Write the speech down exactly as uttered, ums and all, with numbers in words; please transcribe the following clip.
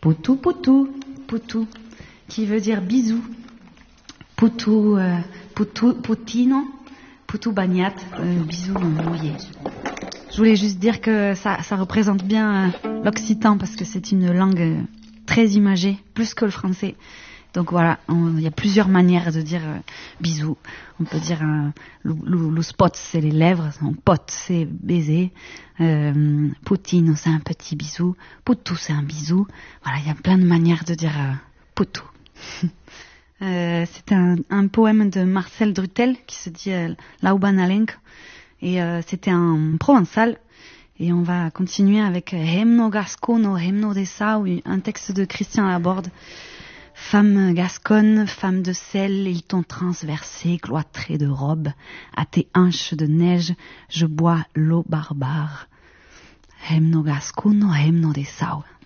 Poutou, poutou, poutou, qui veut dire bisou. Poutou, euh, poutou, poutino, poutou bagnat, euh, bisou mouillé. Je voulais juste dire que ça, ça représente bien euh, l'occitan parce que c'est une langue euh, très imagée, plus que le français. Donc voilà, il y a plusieurs manières de dire euh, bisou. On peut dire euh, le, le, le spot, c'est les lèvres, son pote, c'est baiser. Euh, poutine, c'est un petit bisou. Poutou, c'est un bisou. Voilà, il y a plein de manières de dire euh, poutou. euh, c'est un, un poème de Marcel Drutel qui se dit euh, Laubanalenc. Et euh, c'était un provençal. Et on va continuer avec Hemno Gascono, Hemno Dessau, un texte de Christian Laborde. Femme gasconne, femme de sel, ils t'ont transversé, cloîtrée de robe. À tes hanches de neige, je bois l'eau barbare. Hemno Gascono, Hemno Dessau.